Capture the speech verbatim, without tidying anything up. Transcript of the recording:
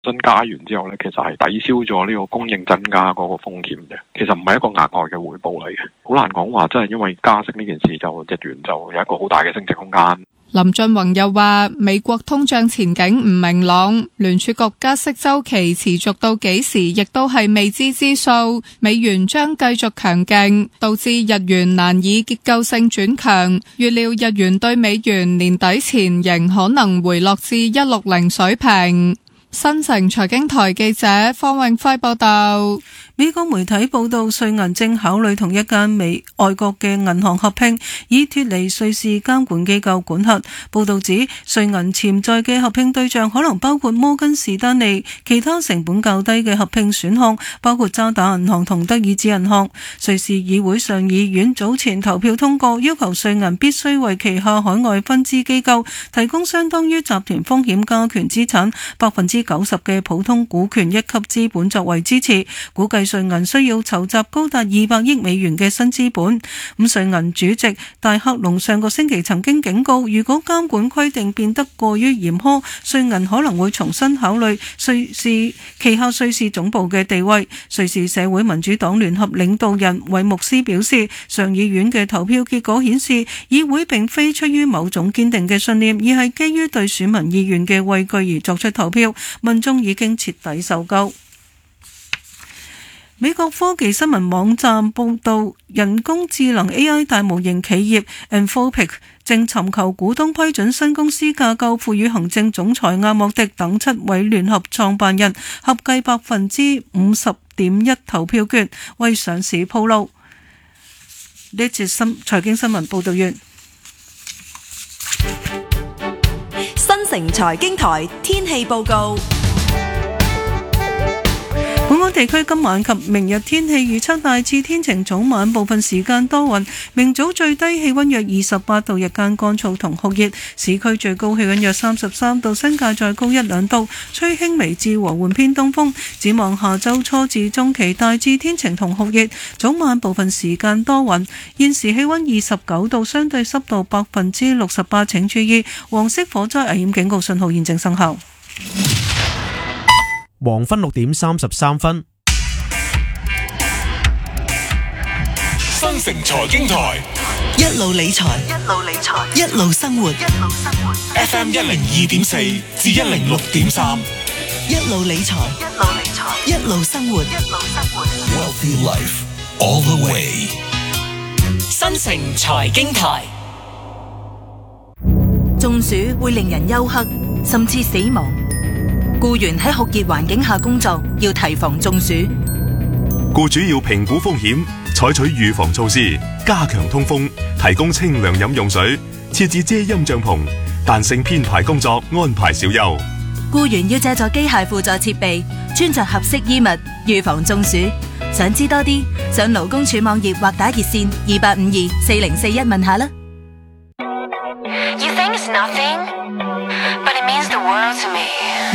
增加完之後咧，其實係抵消咗呢個供應增加嗰個風險嘅，其實唔係一個額外嘅回報嚟嘅，好難講話真係因為加息呢件事就日元就有一個好大嘅升值空間。 林俊宏又話，美國通脹前景唔明朗，聯儲局加息週期持續到幾時亦都係未知之數，美元將繼續強勁，導致日元難以結構性轉強，預料日元對美元年底前仍可能回落至一六零水平。新城財經台記者方永輝報道。 美國媒體報道，瑞銀正考慮同一間美外國嘅銀行合併，以脫離瑞士監管機構管轄。報道指，瑞銀潛在嘅合併對象可能包括摩根士丹利，其他成本較低嘅合併選項包括渣打銀行同德意志銀行。瑞士議會上議院早前投票通過，要求瑞銀必須為旗下海外分支機構提供相當於集團風險加權資產百分之九十嘅普通股權一級資本作為支持，估計瑞銀需要籌集高達二百億美元嘅新資本。咁瑞銀主席戴克隆上個星期曾經警告，如果監管規定變得過於嚴苛，瑞銀可能會重新考慮瑞士旗下瑞士總部嘅地位。瑞士社會民主黨聯合領導人韋穆斯表示，上議院嘅投票結果顯示，議會並非出於某種堅定嘅信念，而係基於對選民意願嘅畏懼而作出投票。民眾已經徹底受夠。美國科技新聞網站報道，人工智能 A I 大模型企業 Anthropic 正尋求股東批准新公司架構賦予行政總裁阿莫迪等七位聯合創辦人合計百分之五十點一投票權，為上市鋪路。呢節新財經新聞報道完。 新城財經台天氣報告。 本港地區今晚及明日天氣預測大致天晴，早晚部分時間多雲，明早最低氣溫約二十八度，日間乾燥同酷熱，市區最高氣溫約三十三度，新界再高一兩度，吹輕微至和緩偏東風。展望下周初至中期大致天晴同酷熱，早晚部分時間多雲。現時氣溫二十九度，相對濕度百分之六十八，請注意黃色火災危險警告信號現正生效。 黃昏六點三十三分， 新城財經台一路理財，一路理財，一路生活，一路生活。 F M 一零二點四至一零六點三， 一路理財，一路理財，一路生活，一路生活。 Wealthy Life all the way。 新城財經台。中暑會令人休克，甚至死亡。僱員喺酷熱環境下工作，要提防中暑。 僱主要評估風險，採取預防措施，加強通風，提供清涼飲用水，設置遮陰帳篷，彈性編排工作，安排小休。 僱員要借助機械輔助設備，穿着合適衣物，預防中暑。想知多啲，上勞工處網頁或打熱線二八五二四零四一問下啦。You think it's nothing, but it means the world to me.